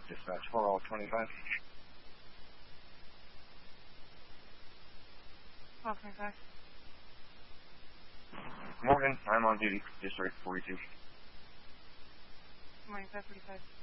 Dispatch 425. 1225. Morgan, I'm on duty. District 42. Morning, 545.